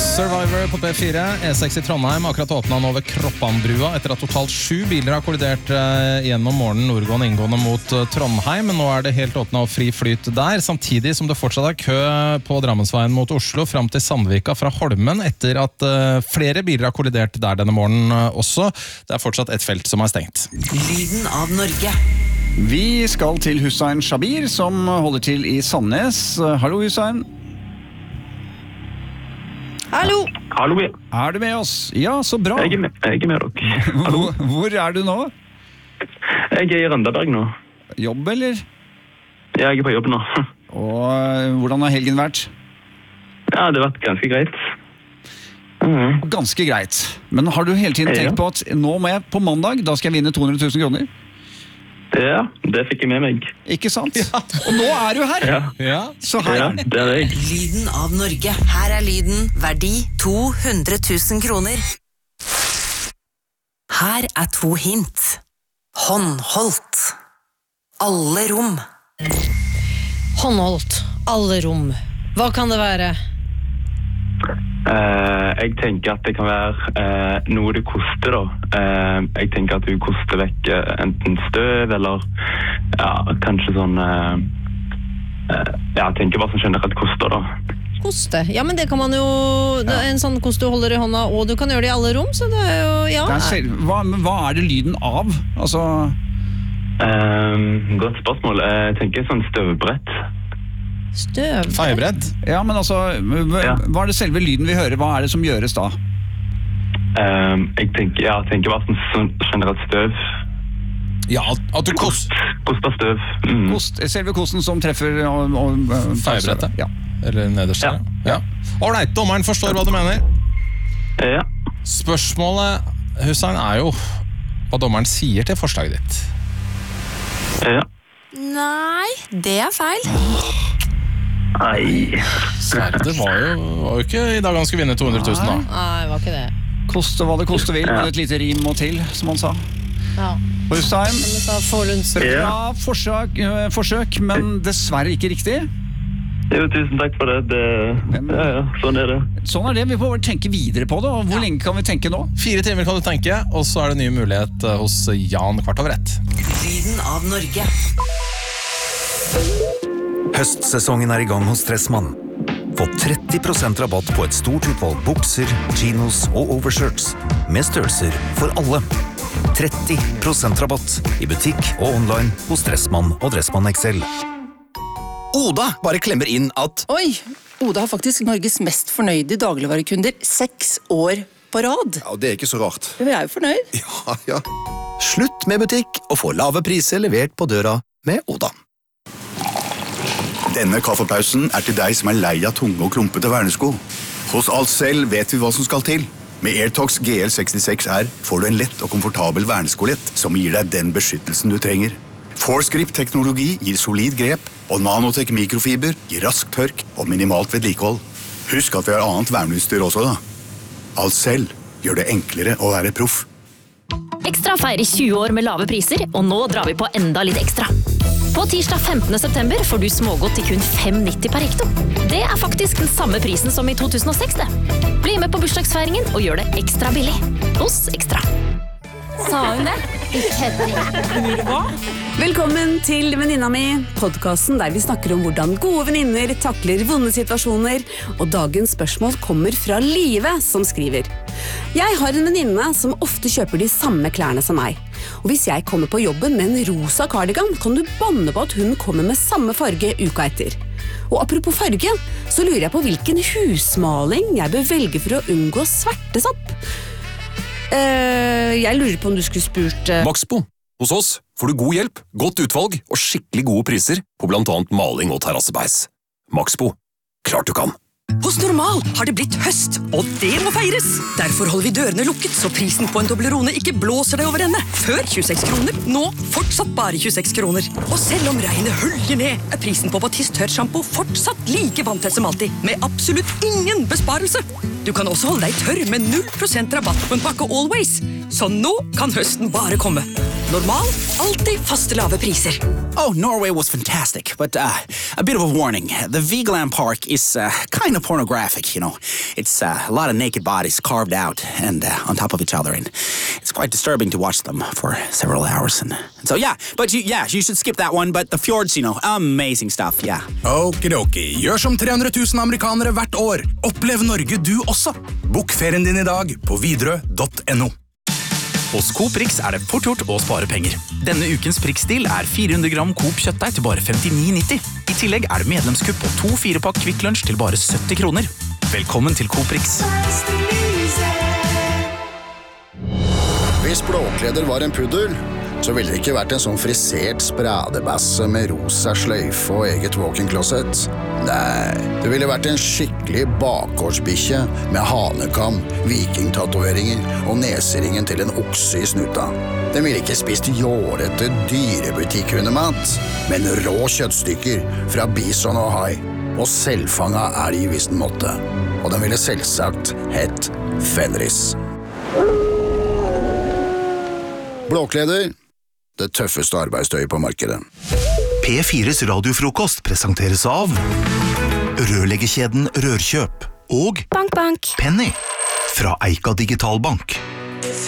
Survivor på P4, E6 I Trondheim, akkurat åpnet nå ved Kroppanbrua etter at totalt 7 biler har kollidert gjennom morgenen nordgående inngående mot Trondheim. Nå det helt åpnet og fri flyt der, samtidig som det fortsatt kø på Drammensveien mot Oslo, frem til Sandvika fra Holmen, etter at flere biler har kollidert der denne morgenen også. Det fortsatt et felt som stengt. Lyden av Norge. Vi skal til Hussein Shabir, som holder til I Sandnes. Hallo, Hussein. Hallo! Hallo, du med oss? Ja, så bra. Jeg med dere. Hallo. Hvor du nå? Jeg I Røndaberg nå. Jobb, eller? Ja, jeg på jobb nå. Og hvordan har helgen vært? Ja, det har vært ganske greit. Ganske greit. Men har du hele tiden tenkt på at nå må jeg på mandag, da skal jeg vinne 200 000 kroner? Ja, det fikk jeg med meg. Ikke sant? Ja. Og nå du her! Ja. Så her det jeg. Lyden av Norge. Her lyden, verdi 200 000 kroner. Her 2 hint. Håndholdt. Alle rom. Håndholdt. Alle rom. Hva kan det være? Jeg tenker at det kan være noe det koster da. Jeg tenker at du koster vekk enten støv eller kanskje sånn jeg tenker hva som generelt koster da. Koste? Ja, men det kan man jo en sånn kost du holder I hånda, og du kan gjøre det I alle rom, så det jo, ja. Hva det lyden av? Altså... godt spørsmål. Jeg tenker sånn støvbrett. Støv? Feiebrett? Ja, men altså, hva det selve lyden vi hører? Hva det som gjøres da? Jeg tenker bare sånn generelt støv. Ja, at du koster støv. Kost, selve kosten som treffer feierbrettet? Ja. Eller nederst? Ja. Alright, dommeren forstår hva du mener. Ja. Spørsmålet, Hussein, jo hva dommeren sier til forslaget ditt. Ja. Nei, det feil. Nei. Det var jo ikke I dag han skulle vinne 200 000 da. Nei, det var ikke det. Koste hva det koste vil, men et lite rim må til, som han sa. Ja. Hussein, bra forsøk, men dessverre ikke riktig. Jo, tusen takk for det. Sånn det. Sånn det, vi får tenke videre på det, og hvor lenge kan vi tenke nå? 4 timer kan du tenke, og så det ny mulighet hos Jan 1:15. Lyden av Norge. Høstsesongen I gang hos Stressmann. Få 30% rabatt på et stort utvalg bukser, chinos og overshirts, med størrelser for alle. 30% rabatt I butikk og online hos Stressmann og Dressmann XL. Oda bare klemmer inn at Oi, Oda har faktisk Norges mest fornøyde dagligvarekunder 6 år på rad. Ja, det ikke så rart. Vi jo fornøyd. Ja. Slutt med butikk og få lave priser levert på døra med Oda. Denne kaffepausen til deg som lei av tunge og klumpete vernesko. Hos Alcel vet vi hva som skal til. Med AirTox GL66R får du en lett og komfortabel verneskolett som gir deg den beskyttelsen du trenger. ForceGrip-teknologi gir solid grep, og Nanotech mikrofiber gir rask tørk og minimalt vedlikehold. Husk at vi har annet verneutstyr også da. Alcel gjør det enklere å være proff. Ekstra feirer 20 år med lave priser, og nå drar vi på enda litt ekstra. På tirsdag 15. september får du smågodt til kun 5,90 per hekto. Det faktisk den samme prisen som I 2006 det. Bli med på bursdagsfeiringen og gjør det ekstra billig. Hos Ekstra. Sa hun det? Velkommen til Venninna mi, podcasten der vi snakker om hvordan gode venninner takler vonde situasjoner, og dagens spørsmål kommer fra Live, som skriver. Jeg har en venninne som ofte kjøper de samme klærne som meg, og hvis jeg kommer på jobben med en rosa cardigan, kan du banne på at hun kommer med samme farge uka etter. Og apropos farge, så lurer jeg på hvilken husmaling jeg bør velge for å unngå svertesopp. Jeg lurer på om du skulle spurt Maxbo. Hos oss får du god hjelp, godt utvalg og skikkelig gode priser på blant annet maling og terrassebeis. Maxbo. Klart du kan. Hos Normal har det blitt høst, og det må feires. Derfor holder vi dørene lukket, så prisen på en Toblerone ikke blåser deg over ende. Før 26 kroner, nå fortsatt bare 26 kroner. Og selv om regnet hølger ned, prisen på Batiste tørrshampoo fortsatt like vanntett som alltid, med absolutt ingen besparelse. Du kan også holde deg tørr med 0% rabatt på en pakke Always. Så nå kan høsten bare komme. Normal, alltid faste lave priser. Oh, Norway was fantastic, but a bit of a warning. The Vigeland Park is kind of pornographic, you know. It's a lot of naked bodies carved out and on top of each other, and it's quite disturbing to watch them for several hours. And so, yeah, but you should skip that one, but the fjords, you know, amazing stuff, yeah. Okidoki, gjør som 300 000 amerikanere hvert år. Opplev Norge du også. Bok ferien din i dag på Widerøe.no. Hos Coop Rix det fort gjort å spare penger. Denne ukens Prix-stil 400 gram Coop kjøttdeig til bare 59,90. I tillegg det medlemskupp på 2 4-pakk Kvikk Lunsj til bare 70 kroner. Velkommen til Coop Rix. Hvis Blåkleder var en puddel, så ville det ikke vært en sånn frisert spradebasse med rosa sløyfe og eget walk-in-closet. Nei, det ville vært en skikkelig bakgårdsbikkje med hanekam, vikingtatoveringer og neseringen til en okse i snuta. Den ville ikke spist jårete dyrebutikkhundemat, men rå kjøttstykker fra bison og hai. Og selvfanga elg hvis den måtte. Og den ville selvsagt hett Fenris. Blåkleder, det tøffeste arbeidstøyet på markedet. P4s radiofrokost presenteres av Rørleggerkjeden Rørkjøp og Bank, bank. Penny fra Eika Digitalbank.